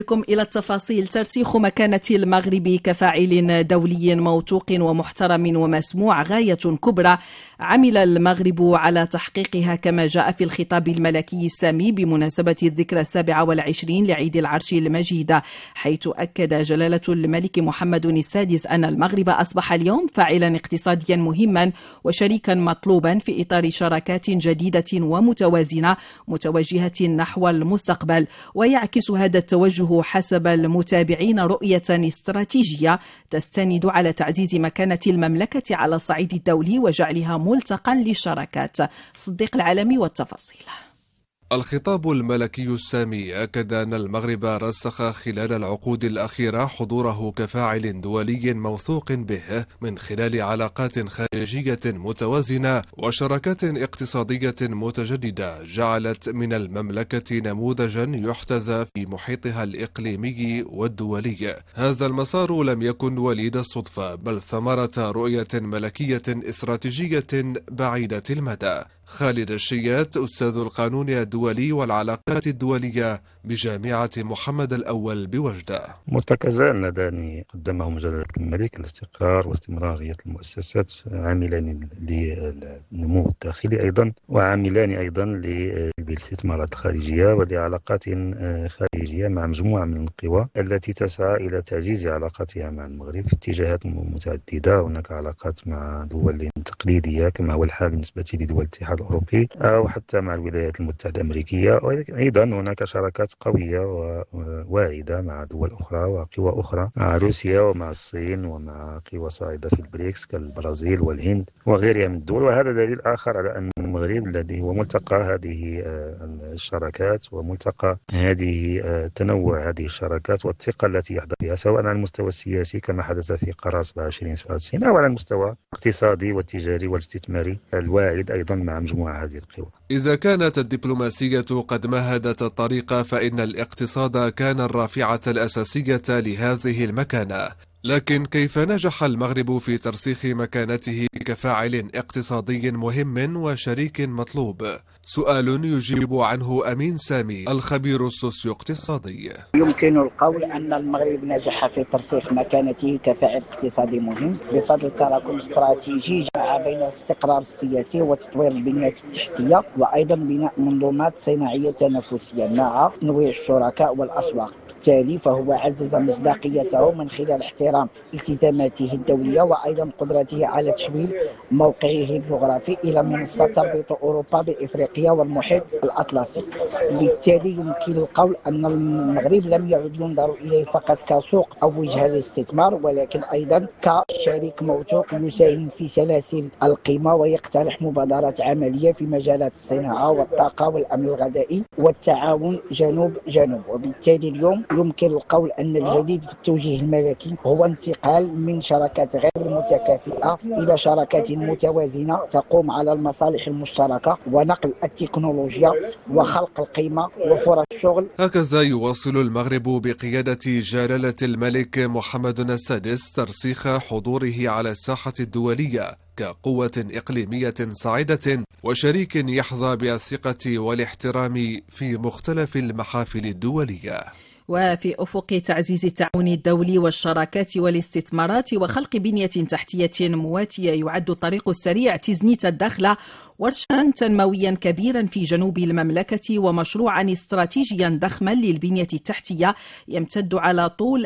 بكم إلى التفاصيل. ترسيخ مكانة المغرب كفاعل دولي موثوق ومحترم ومسموع غاية كبرى عمل المغرب على تحقيقها كما جاء في الخطاب الملكي السامي بمناسبة الذكرى 27 لعيد العرش المجيد، حيث أكد جلالة الملك محمد السادس أن المغرب أصبح اليوم فاعلا اقتصاديا مهما وشريكا مطلوبا في إطار شراكات جديدة ومتوازنة متوجهة نحو المستقبل. ويعكس هذا التوجه حسب المتابعين رؤية استراتيجية تستند على تعزيز مكانة المملكة على الصعيد الدولي وجعلها ملتقا للشراكات. صديق العالمي والتفاصيل. الخطاب الملكي السامي أكد أن المغرب رسخ خلال العقود الأخيرة حضوره كفاعل دولي موثوق به من خلال علاقات خارجية متوازنة وشراكات اقتصادية متجددة جعلت من المملكة نموذجا يحتذى في محيطها الإقليمي والدولي. هذا المسار لم يكن وليد الصدفة، بل ثمرة رؤية ملكية استراتيجية بعيدة المدى. خالد الشيات أستاذ القانون الدولي والعلاقات الدولية بجامعة محمد الأول بوجدة. مرتكزان لدان قدمهم جلالة الملك الاستقرار واستمرارية المؤسسات، عاملان للنمو الداخلي أيضا وعاملان أيضا للاستثمارات الخارجية ولعلاقات خارجية مع مجموعة من القوى التي تسعى إلى تعزيز علاقاتها مع المغرب في اتجاهات متعددة. هناك علاقات مع دول تقليدية كما هو الحال بالنسبة لدول الاتحاد الأوروبي أو حتى مع الولايات المتحدة الأمريكية، وأيضا هناك شراكات قوية وواعدة مع دول أخرى وقوى أخرى، مع روسيا ومع الصين ومع قوى صاعدة في البريكس كالبرازيل والهند وغيرها من الدول. وهذا دليل آخر على أن المغرب الذي هو ملتقى هذه الشراكات وملتقى هذه تنوع هذه الشراكات والثقة التي يحظى بها سواء على المستوى السياسي كما حدث في قرار 27 أو على المستوى الاقتصادي والتجاري والاستثماري الواعد أيضا مع مجموعة هذه القوى. إذا كانت الدبلوماسية قد مهدت الطريق، فإن الاقتصاد كان الرافعة الأساسية لهذه المكانة. لكن كيف نجح المغرب في ترسيخ مكانته كفاعل اقتصادي مهم وشريك مطلوب؟ سؤال يجيب عنه أمين سامي الخبير السوسيو اقتصادي. يمكن القول أن المغرب نجح في ترسيخ مكانته كفاعل اقتصادي مهم بفضل تراكم استراتيجي جمع بين الاستقرار السياسي وتطوير البنية التحتية وأيضا بناء منظومات صناعية تنافسية مع تنويع الشركاء والأسواق. بالتالي فهو عزز مصداقيته من خلال احترام التزاماته الدولية وأيضا قدرته على تحويل موقعه الجغرافي إلى منصة تربط أوروبا بإفريقيا والمحيط الأطلسي. بالتالي يمكن القول أن المغرب لم يعد ينظر إليه فقط كسوق أو وجهة للاستثمار، ولكن أيضا كشريك موثوق يساهم في سلاسل القيمة ويقترح مبادرات عملية في مجالات الصناعة والطاقة والأمن الغذائي والتعاون جنوب جنوب. وبالتالي اليوم يمكن القول أن الجديد في التوجيه الملكي هو انتقال من شراكات غير متكافئة إلى شراكات متوازنة تقوم على المصالح المشتركة ونقل التكنولوجيا وخلق القيمة وفرص الشغل. هكذا يواصل المغرب بقيادة جلالة الملك محمد السادس ترسيخ حضوره على الساحة الدولية كقوة إقليمية صاعدة وشريك يحظى بالثقة والاحترام في مختلف المحافل الدولية. وفي أفق تعزيز التعاون الدولي والشراكات والاستثمارات وخلق بنية تحتية مواتية يعد الطريق السريع تزنيت الداخلة ورشا تنمويا كبيرا في جنوب المملكة ومشروعا استراتيجيا ضخما للبنية التحتية يمتد على طول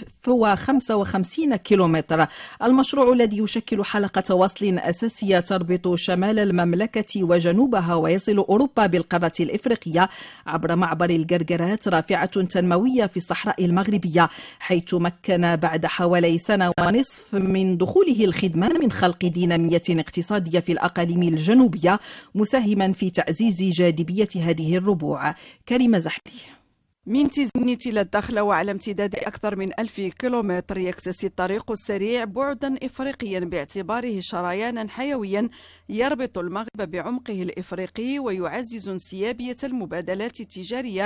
1055 كيلومتر. المشروع الذي يشكل حلقة وصل أساسية تربط شمال المملكة وجنوبها ويصل أوروبا بالقارة الإفريقية عبر معبر القرقرات رافعة تنموية في الصحراء المغربية، حيث مكن بعد حوالي سنة ونصف من دخوله الخدمة من خلق دينامية اقتصادية في الأقاليم الجنوبية مساهما في تعزيز جاذبية هذه الربوع. كريمة زحمي. من تزنيت إلى الداخل وعلى امتداد أكثر من 1000 كيلومتر يكتسي الطريق السريع بعدا إفريقيا باعتباره شريانا حيويا يربط المغرب بعمقه الإفريقي ويعزز انسيابية المبادلات التجارية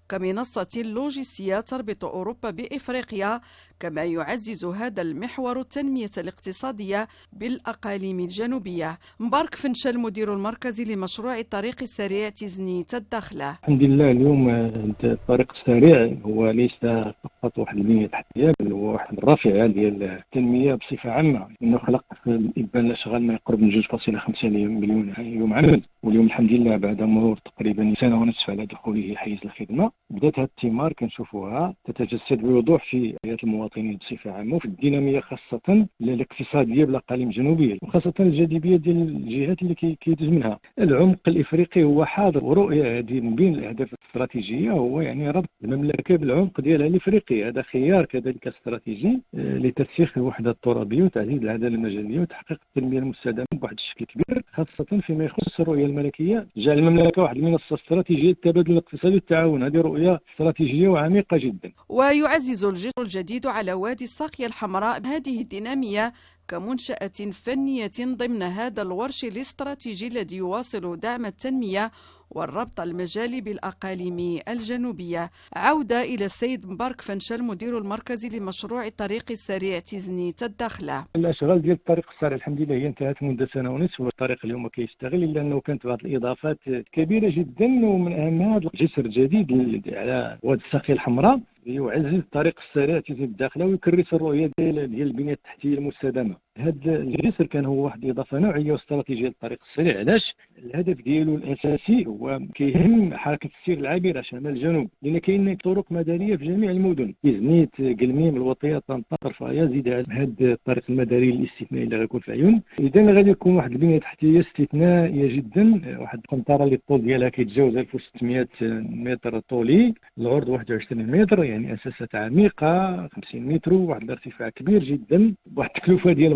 كمنصة لوجستية تربط أوروبا بإفريقيا، كما يعزز هذا المحور التنمية الاقتصادية بالأقاليم الجنوبية. مبارك فنشل المدير المركزي لمشروع الطريق السريع تيزنيت الداخلة. الحمد لله اليوم الطريق السريع هو ليس فقط واحد البنية تحتية، بل هو واحد الرافعة ديال التنمية بصفة عامة، إنه خلق في الإبان الأشغال ما يقرب من 2.5 مليون يوم عمل. واليوم الحمد لله بعد مرور تقريبا سنة ونصف على دخوله حيز الخدمة بدات هذه الثمار كنشوفوها تتجسد بوضوح في حياة المواطنين بصفة عامة، وفي الدينامية خاصة الاقتصادية بالأقاليم الجنوبية، وخاصة الجاذبية ديال الجهات اللي كيدوز منها. العمق الإفريقي هو حاضر، ورؤية هذه من بين الأهداف الاستراتيجية هو يعني ربط المملكة بالعمق ديالها الإفريقي. هذا خيار كذلك استراتيجي لترسيخ الوحدة الترابية وتعزيز العدالة المجالية وتحقيق التنمية المستدامة بواحد الشكل كبير، خاصة فيما يخص الرؤية الملكية. جعل المملكة واحد المنصة استراتيجية للتبادل الاقتصادي والتعاون. هذه رؤية استراتيجية وعميقة جدا. ويعزز الجسر الجديد على وادي الساقية الحمراء هذه الدينامية كمنشأة فنية ضمن هذا الورش الاستراتيجي الذي يواصل دعم التنمية والربط المجالي بالأقاليم الجنوبية. عودة إلى السيد مبارك فنشل مدير المركزي لمشروع الطريق السريع تيزنيت الداخلة. الأشغال ديال الطريق السريع الحمد لله هي انتهت منذ سنة ونصف، والطريق اليوم كيشتغل، إلا أنه كانت بعض الإضافات كبيرة جدا، ومن أهمها الجسر الجديد على وادي الساقية الحمراء يعزز الطريق السريع تيزنيت الداخلة ويكرس الرؤية ديال البنية التحتية المستدامة. هذا الجسر كان هو واحد الإضافة نوعية واستراتيجية للطريق السريع. علاش؟ الهدف ديالو الأساسي هو كيهم حركة السير العابرة شمال الجنوب، لأن كاين طرق مدارية في جميع المدن، تيزنيت، قلميم، الوطية، طنطا، طرفاية، زيد على هذا الطريق المداري الاستثنائي اللي غيكون في عيون. إذا غادي يكون واحد البنية تحتية استثنائية جدا، واحد القنطرة اللي الطول ديالها كيتجاوز 1600 متر طولي، العرض 21 متر، يعني أساسات عميقة 50 متر، واحد الارتفاع كبير جدا، واحد التكلفة ديال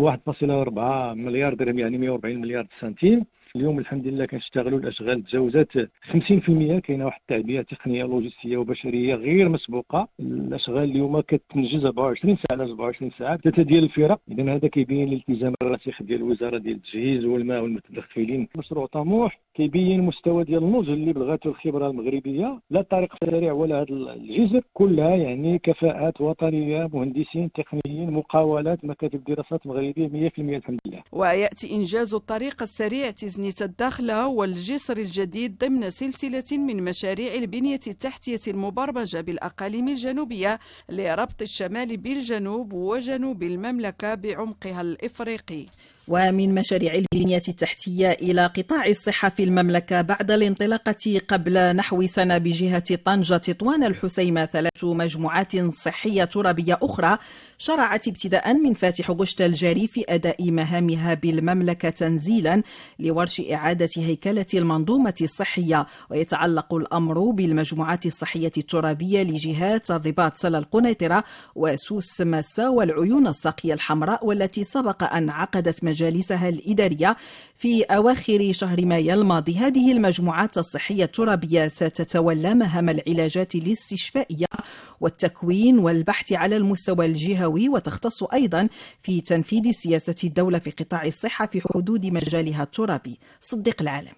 1.4 مليار درهم، يعني 140 مليار سنتيم. اليوم الحمد لله كنشتغلوا الاشغال تجاوزات 50%. كاينه واحد التعبئه تقنيه لوجستيه وبشريه غير مسبوقه. الاشغال اليوم كتنجز 24 ساعه على 24 ساعه، 3 ديال الفرق. اذا هذا كيبين الالتزام الراسخ ديال الوزاره ديال التجهيز والماء والمتدخلين. مشروع طموح كيبين مستوى ديال النضج اللي بلغته الخبره المغربيه، لا الطريق السريع ولا هذا الجسر، كلها يعني كفاءات وطنيه، مهندسين تقنيين، مقاولات، مكاتب دراسات مغربيه 100% الحمد لله. وياتي انجاز الطريق السريع تيزنيت الداخلة والجسر الجديد ضمن سلسلة من مشاريع البنية التحتية المبرمجة بالأقاليم الجنوبية لربط الشمال بالجنوب وجنوب المملكة بعمقها الإفريقي. ومن مشاريع البنية التحتية إلى قطاع الصحة في المملكة، بعد الانطلاقة قبل نحو سنة بجهة طنجة، تطوان، الحسيمة، 3 مجموعات صحية ترابية أخرى شرعت ابتداء من فاتح غشت الجاري في أداء مهامها بالمملكة تنزيلا لورش إعادة هيكلة المنظومة الصحية. ويتعلق الأمر بالمجموعات الصحية الترابية لجهات الرباط، سلا القنيطرة، وسوس مسا، والعيون الساقية الحمراء، والتي سبق أن عقدت مجالسها الإدارية في أواخر شهر مايو الماضي. هذه المجموعات الصحية الترابية ستتولى مهام العلاجات الاستشفائية والتكوين والبحث على المستوى الجهوي، وتختص أيضا في تنفيذ سياسة الدولة في قطاع الصحة في حدود مجالها الترابي. صديق العالمي.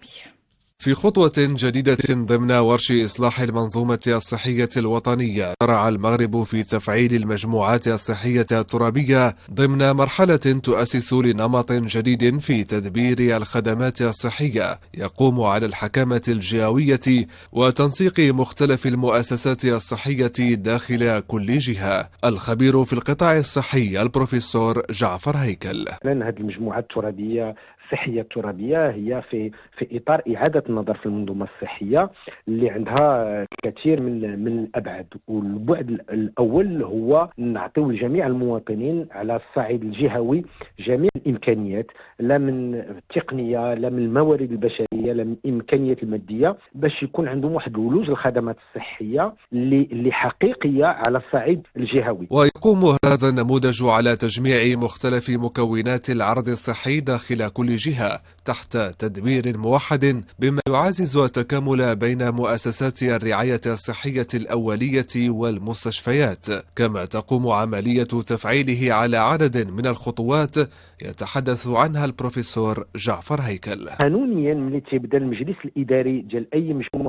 في خطوة جديدة ضمن ورش إصلاح المنظومة الصحية الوطنية، شرع المغرب في تفعيل المجموعات الصحية الترابية ضمن مرحلة تؤسس لنمط جديد في تدبير الخدمات الصحية، يقوم على الحكامة الجهوية وتنسيق مختلف المؤسسات الصحية داخل كل جهة. الخبير في القطاع الصحي البروفيسور جعفر هيكل. هذه المجموعات الترابية الصحية الترابية هي في إطار إعادة النظر في المنظومة الصحية اللي عندها كثير من الأبعاد. والبعد الأول هو نعطيو لجميع المواطنين على الصعيد الجهوي جميع الإمكانيات، لا من التقنية، لا من الموارد البشرية، لا من الإمكانيات المادية، باش يكون عندهم واحد ولوج الخدمات الصحية اللي حقيقية على الصعيد الجهوي. ويقوم هذا النموذج على تجميع مختلف مكونات العرض الصحي داخل كل جهة تحت تدبير موحد، بما يعزز التكامل بين مؤسسات الرعاية الصحية الأولية والمستشفيات. كما تقوم عملية تفعيله على عدد من الخطوات يتحدث عنها البروفيسور جعفر هيكل. قانونيا ملي تيبدا المجلس الإداري ديال أي مجموعة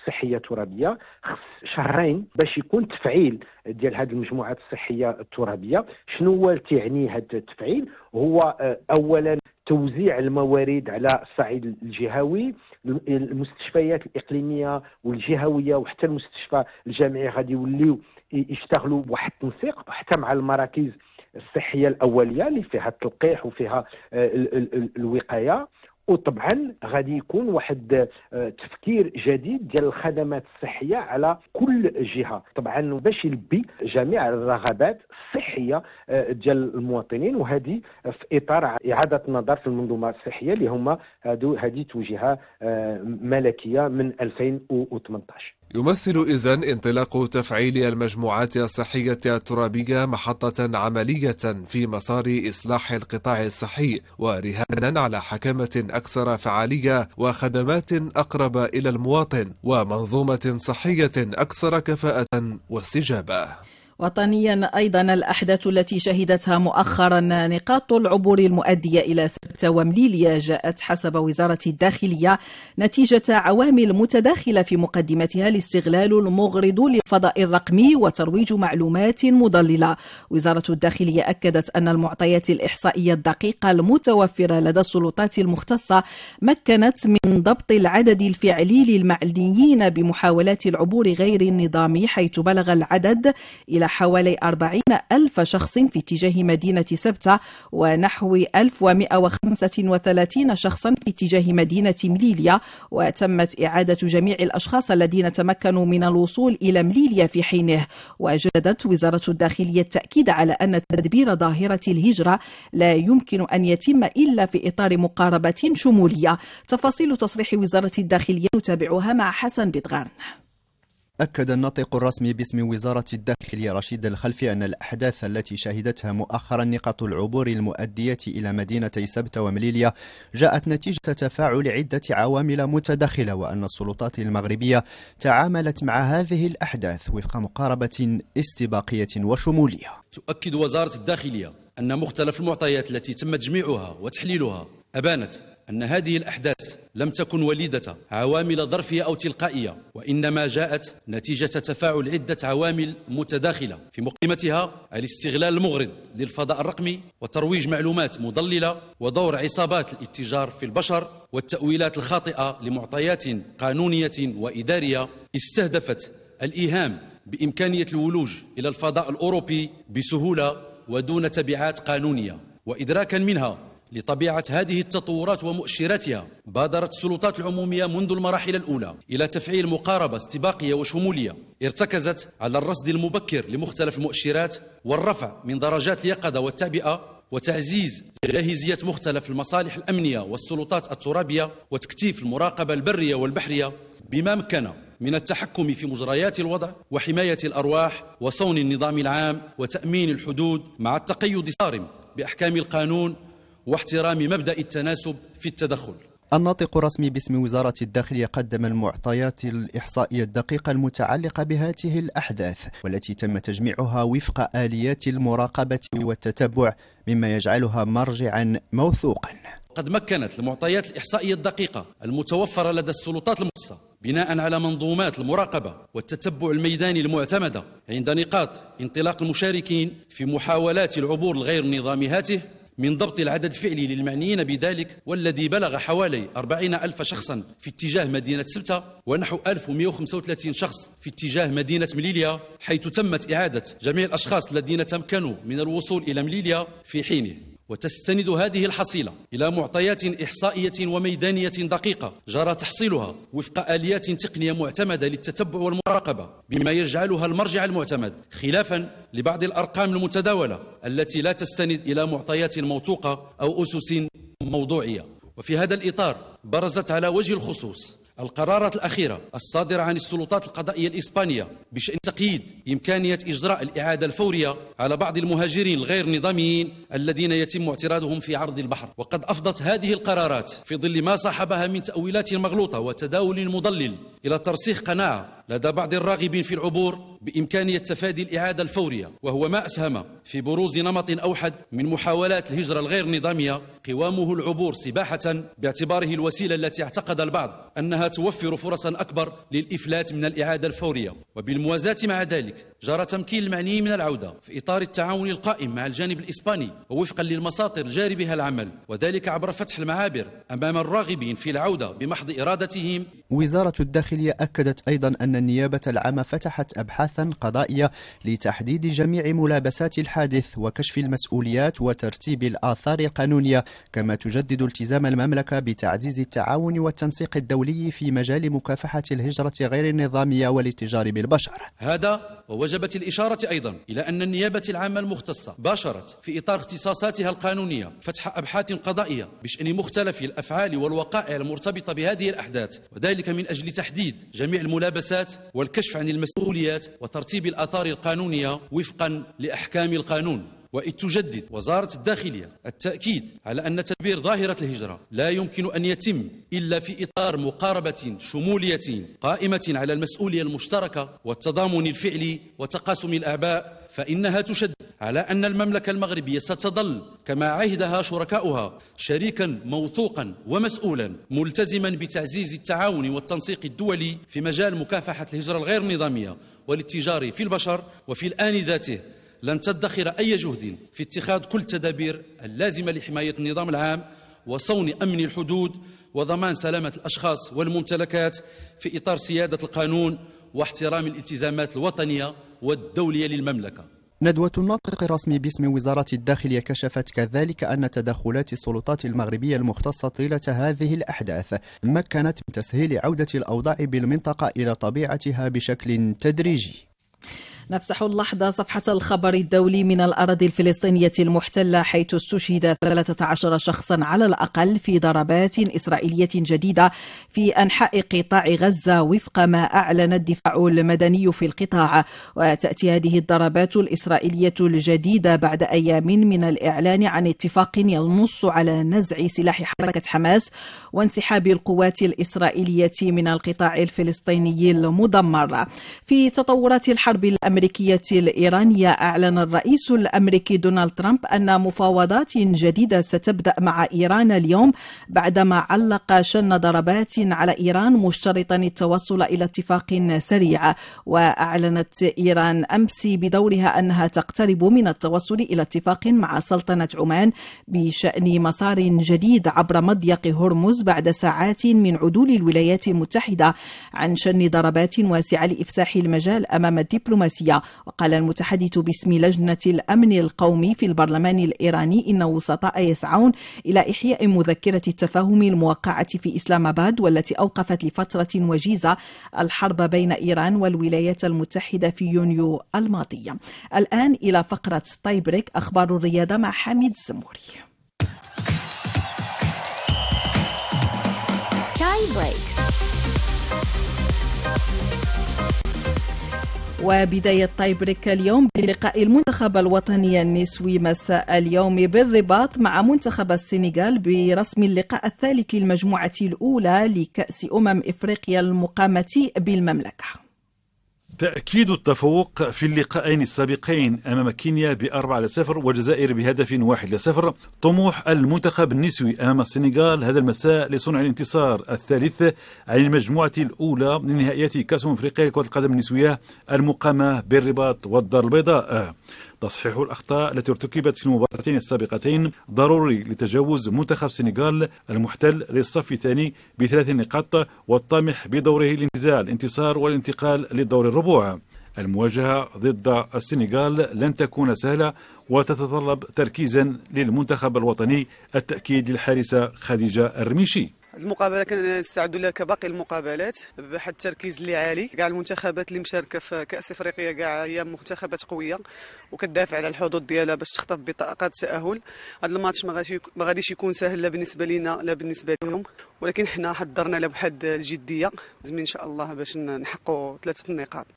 الصحيه الترابيه خص شهرين باش يكون تفعيل ديال هذه المجموعات الصحيه الترابيه. شنو هو تعني هذا التفعيل؟ هو اولا توزيع الموارد على الصعيد الجهوي، المستشفيات الاقليميه والجهويه وحتى المستشفى الجامعي غادي يوليو يشتغلوا بواحد التنسيق حتى مع المراكز الصحيه الاوليه اللي فيها التلقيح وفيها الوقايه. وطبعا غادي يكون واحد تفكير جديد ديال الخدمات الصحيه على كل جهه، طبعا باش يلبي جميع الرغبات الصحيه ديال المواطنين، وهذه في اطار اعاده النظر في المنظومه الصحيه اللي هما هذه توجيهات ملكيه من 2018. يمثل إذن انطلاق تفعيل المجموعات الصحية الترابية محطة عملية في مسار إصلاح القطاع الصحي، ورهانا على حكمة أكثر فعالية وخدمات أقرب إلى المواطن ومنظومة صحية أكثر كفاءة واستجابة. وطنيا أيضا الأحداث التي شهدتها مؤخرا نقاط العبور المؤدية إلى سبتة ومليليا جاءت حسب وزارة الداخلية نتيجة عوامل متداخلة في مقدمتها الاستغلال المغرض للفضاء الرقمي وترويج معلومات مضللة. وزارة الداخلية أكدت أن المعطيات الإحصائية الدقيقة المتوفرة لدى السلطات المختصة مكنت من ضبط العدد الفعلي للمعنيين بمحاولات العبور غير النظامي، حيث بلغ العدد إلى حوالي 40,000 شخص في اتجاه مدينة سبتة ونحو 1135 شخصا في اتجاه مدينة مليليا. وتمت إعادة جميع الأشخاص الذين تمكنوا من الوصول إلى مليليا في حينه. وجدت وزارة الداخلية التأكيد على أن تدبير ظاهرة الهجرة لا يمكن أن يتم إلا في إطار مقاربة شمولية. تفاصيل تصريح وزارة الداخلية نتابعها مع حسن بتغارن. أكد الناطق الرسمي باسم وزارة الداخلية رشيد الخلفي أن الأحداث التي شهدتها مؤخرا نقاط العبور المؤدية إلى مدينتي سبتة ومليليا جاءت نتيجة تفاعل عدة عوامل متداخلة، وأن السلطات المغربية تعاملت مع هذه الأحداث وفق مقاربة استباقية وشمولية. تؤكد وزارة الداخلية أن مختلف المعطيات التي تم تجميعها وتحليلها أبانت أن هذه الأحداث لم تكن وليدة عوامل ظرفية أو تلقائية، وإنما جاءت نتيجة تفاعل عدة عوامل متداخلة، في مقدمتها الاستغلال المغرض للفضاء الرقمي وترويج معلومات مضللة ودور عصابات الاتجار في البشر والتأويلات الخاطئة لمعطيات قانونية وإدارية استهدفت الإيهام بإمكانية الولوج إلى الفضاء الأوروبي بسهولة ودون تبعات قانونية. وإدراكا منها لطبيعة هذه التطورات ومؤشراتها، بادرت السلطات العمومية منذ المراحل الأولى إلى تفعيل مقاربة استباقية وشمولية ارتكزت على الرصد المبكر لمختلف المؤشرات والرفع من درجات اليقظة والتعبئة وتعزيز جاهزية مختلف المصالح الأمنية والسلطات الترابية وتكثيف المراقبة البرية والبحرية بما مكن من التحكم في مجريات الوضع وحماية الأرواح وصون النظام العام وتأمين الحدود مع التقيد الصارم بأحكام القانون واحترام مبدأ التناسب في التدخل. الناطق الرسمي باسم وزارة الداخلية قدم المعطيات الإحصائية الدقيقة المتعلقة بهذه الأحداث والتي تم تجميعها وفق آليات المراقبة والتتبع، مما يجعلها مرجعا موثوقا. قد مكنت المعطيات الإحصائية الدقيقة المتوفرة لدى السلطات المختصة بناء على منظومات المراقبة والتتبع الميداني المعتمدة عند نقاط انطلاق المشاركين في محاولات العبور الغير النظامي هاته من ضبط العدد الفعلي للمعنيين بذلك، والذي بلغ حوالي 40,000 شخصا في اتجاه مدينة سبتة ونحو 1135 شخص في اتجاه مدينة مليليا، حيث تمت إعادة جميع الأشخاص الذين تمكنوا من الوصول إلى مليليا في حينه. وتستند هذه الحصيلة إلى معطيات إحصائية وميدانية دقيقة جرى تحصيلها وفق آليات تقنية معتمدة للتتبع والمراقبة، بما يجعلها المرجع المعتمد، خلافا لبعض الأرقام المتداولة التي لا تستند إلى معطيات موثوقة أو أسس موضوعية. وفي هذا الإطار برزت على وجه الخصوص القرارات الأخيرة الصادرة عن السلطات القضائية الإسبانية بشأن تقييد إمكانية إجراء الإعادة الفورية على بعض المهاجرين الغير نظاميين الذين يتم اعتراضهم في عرض البحر. وقد أفضت هذه القرارات في ظل ما صاحبها من تأويلات مغلوطة وتداول مضلل إلى ترسيخ قناعة لدى بعض الراغبين في العبور بإمكانية تفادي الإعادة الفورية، وهو ما أسهم في بروز نمط أوحد من محاولات الهجرة الغير نظامية قوامه العبور سباحة، باعتباره الوسيلة التي اعتقد البعض أنها توفر فرصا أكبر للإفلات من الإعادة الفورية. وبالموازاة مع ذلك جرى تمكين المعنيين من العودة في إطار التعاون القائم مع الجانب الإسباني ووفقا للمساطر الجاري بها العمل، وذلك عبر فتح المعابر أمام الراغبين في العودة بمحض إرادتهم. وزارة الداخلية أكدت أيضا أن النيابة العامة فتحت أبحاثا قضائية لتحديد جميع ملابسات الحادث وكشف المسؤوليات وترتيب الآثار القانونية، كما تجدد التزام المملكة بتعزيز التعاون والتنسيق الدولي في مجال مكافحة الهجرة غير النظامية والاتجار بالبشر. هذا ووجبت الإشارة أيضا إلى أن النيابة العامة المختصة باشرت في إطار اختصاصاتها القانونية فتح أبحاث قضائية بشأن مختلف الأفعال والوقائع المرتبطة بهذه الأحداث، وذلك من أجل تحديد جميع الملابسات والكشف عن المسؤوليات وترتيب الآثار القانونية وفقا لأحكام القانون. وإذ تجدد وزارة الداخلية التأكيد على أن تدبير ظاهرة الهجرة لا يمكن أن يتم إلا في إطار مقاربة شمولية قائمة على المسؤولية المشتركة والتضامن الفعلي وتقاسم الأعباء، فإنها تشدد على أن المملكة المغربية ستظل كما عهدها شركاؤها شريكا موثوقا ومسؤولا ملتزما بتعزيز التعاون والتنسيق الدولي في مجال مكافحة الهجرة الغير نظامية والاتجار في البشر، وفي الآن ذاته لن تدخر أي جهد في اتخاذ كل التدابير اللازمة لحماية النظام العام وصون أمن الحدود وضمان سلامة الأشخاص والممتلكات في إطار سيادة القانون واحترام الالتزامات الوطنية والدولية للمملكة. ندوة الناطق الرسمي باسم وزارة الداخلية كشفت كذلك أن تدخلات السلطات المغربية المختصة طيلة هذه الأحداث مكنت من تسهيل عودة الأوضاع بالمنطقة إلى طبيعتها بشكل تدريجي. نفتح اللحظة صفحة الخبر الدولي من الأراضي الفلسطينية المحتلة، حيث استشهد 13 شخصا على الأقل في ضربات إسرائيلية جديدة في أنحاء قطاع غزة وفق ما أعلن الدفاع المدني في القطاع. وتأتي هذه الضربات الإسرائيلية الجديدة بعد أيام من الإعلان عن اتفاق ينص على نزع سلاح حركة حماس وانسحاب القوات الإسرائيلية من القطاع الفلسطيني المدمر. في تطورات الحرب الأمريكية الإيرانية، أعلن الرئيس الأمريكي دونالد ترامب أن مفاوضات جديدة ستبدأ مع إيران اليوم بعدما علق شن ضربات على إيران مشترطا التوصل إلى اتفاق سريع. وأعلنت إيران أمس بدورها أنها تقترب من التوصل إلى اتفاق مع سلطنة عمان بشأن مسار جديد عبر مضيق هرمز بعد ساعات من عدول الولايات المتحدة عن شن ضربات واسعة لإفساح المجال أمام الدبلوماسية. وقال المتحدث باسم لجنة الأمن القومي في البرلمان الإيراني إن وسطاء يسعون إلى إحياء مذكرة التفاهم الموقعة في إسلام آباد والتي أوقفت لفترة وجيزة الحرب بين إيران والولايات المتحدة في يونيو الماضي. الآن إلى فقرة تاي بريك، أخبار الرياضة مع حميد الزموري. تاي بريك. وبداية تاي بريك اليوم بلقاء المنتخب الوطني النسوي مساء اليوم بالرباط مع منتخب السنغال برسم اللقاء الثالث للمجموعة الأولى لكأس إفريقيا المقامة بالمملكة. تأكيد التفوق في اللقاءين السابقين أمام كينيا ب4-0 والجزائر بهدف 1-0. طموح المنتخب النسوي أمام السنغال هذا المساء لصنع الانتصار الثالث عن المجموعة الأولى من نهائيات كأس أفريقيا لكرة القدم النسوية المقامة بالرباط والدار البيضاء. تصحيح الأخطاء التي ارتكبت في المباراتين السابقتين ضروري لتجاوز منتخب السنغال المحتل للصف الثاني ب3 نقاط والطامح بدوره لانتزاع الانتصار والانتقال للدور الربوع. المواجهة ضد السنغال لن تكون سهلة وتتطلب تركيزا للمنتخب الوطني، التأكيد للحارسة خديجة الرميشي. المقابله كنستعدوا لها كباقي المقابلات بواحد التركيز اللي عالي. كاع المنتخبات اللي مشاركه في كاس افريقيا كاع هي منتخبات قويه وكتدافع على الحظوظ ديالها باش تخطف بطاقات التاهل. هذا الماتش ما غاديش يكون سهل لا بالنسبه لينا لا بالنسبه لهم، ولكن حنا حضرنا له بواحد الجديه لازم ان شاء الله باش نحققوا 3 نقاط.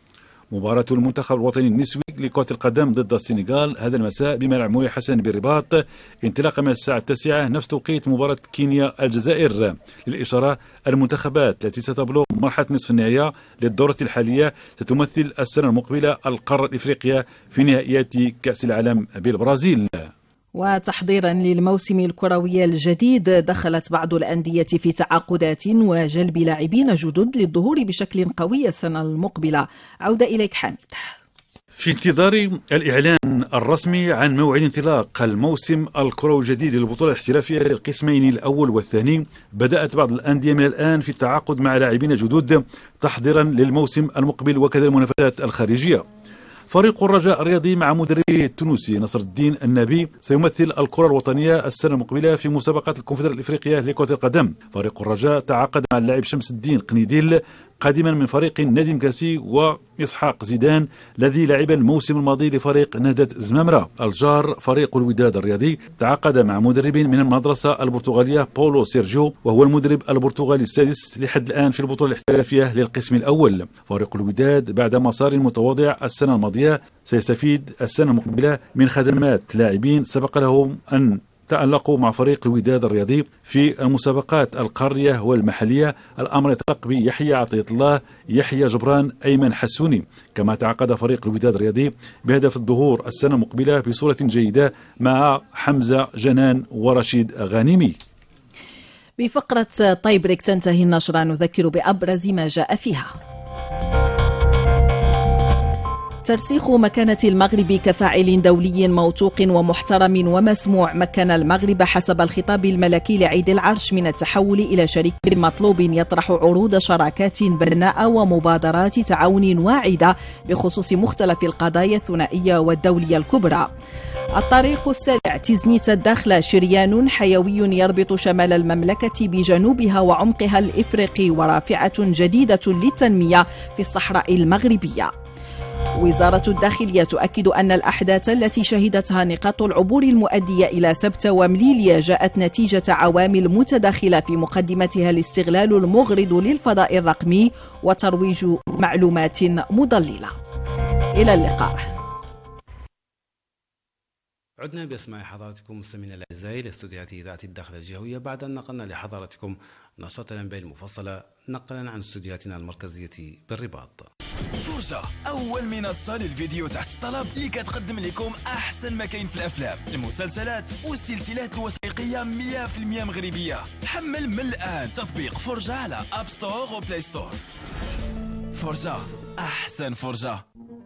مباراة المنتخب الوطني النسوي لكرة القدم ضد السنغال هذا المساء بملعب مولاي حسن بالرباط، انطلاقا من الساعة 9 نفس توقيت مباراة كينيا الجزائر. للإشارة المنتخبات التي ستبلغ مرحلة نصف النهائي للدورة الحالية ستمثل السنة المقبلة القارة الإفريقية في نهائيات كأس العالم بالبرازيل. وتحضيرا للموسم الكروي الجديد دخلت بعض الأندية في تعاقدات وجلب لاعبين جدد للظهور بشكل قوي السنة المقبلة. عودة إليك حامد. في انتظار الإعلان الرسمي عن موعد انطلاق الموسم الكروي الجديد للبطولة الاحترافية للقسمين الأول والثاني، بدأت بعض الأندية من الآن في التعاقد مع لاعبين جدد تحضيرا للموسم المقبل وكذا المنافسات الخارجية. فريق الرجاء الرياضي مع مدربه التونسي نصر الدين النبي سيمثل الكرة الوطنية السنة المقبلة في مسابقات الكونفدرالية الإفريقية لكرة القدم. فريق الرجاء تعاقد مع اللاعب شمس الدين قنيديل قادما من فريق نادي مكاسي وإسحاق زيدان الذي لعب الموسم الماضي لفريق نهضة زمامرة. الجار فريق الوداد الرياضي تعاقد مع مدرب من المدرسة البرتغالية بولو سيرجيو وهو المدرب البرتغالي السادس لحد الآن في البطولة الاحترافية للقسم الأول. فريق الوداد بعد مسار متواضع السنة الماضية سيستفيد السنة المقبلة من خدمات لاعبين سبق لهم أن تألقوا مع فريق الوداد الرياضي في المسابقات القارية والمحلية. الأمر يتعلق بيحيى عطية الله، يحيى جبران، أيمن حسوني. كما تعاقد فريق الوداد الرياضي بهدف الظهور السنة المقبلة بصورة جيدة مع حمزة جنان ورشيد غانمي. بفقرة طيبريك تنتهي النشرة، نذكر بأبرز ما جاء فيها. ترسيخ مكانة المغرب كفاعل دولي موثوق ومحترم ومسموع مكن المغرب حسب الخطاب الملكي لعيد العرش من التحول إلى شريك مطلوب يطرح عروض شراكات بناء ومبادرات تعاون واعدة بخصوص مختلف القضايا الثنائية والدولية الكبرى. الطريق السريع تيزنيت الداخلة شريان حيوي يربط شمال المملكة بجنوبها وعمقها الإفريقي ورافعة جديدة للتنمية في الصحراء المغربية. وزارة الداخلية تؤكد أن الأحداث التي شهدتها نقاط العبور المؤدية إلى سبتة ومليلية جاءت نتيجة عوامل متداخلة في مقدمتها الاستغلال المغرض للفضاء الرقمي وترويج معلومات مضللة. إلى اللقاء. عدنا بأسماع حضراتكم مستمعينا الأعزاء لاستوديوهات إذاعة الداخلة الجهوية بعد أن نقلنا لحضراتكم نشرة الأنباء المفصلة نقلا عن استوديوهاتنا المركزية بالرباط. فرجة أول منصة للفيديو تحت الطلب اللي كتقدم لكم أحسن ما كاين في الأفلام، المسلسلات والسلسلات الوثائقية 100% مغربية. حمل من الآن تطبيق فرجة على أب ستور وبلاي ستور. فرجة أحسن فرجة.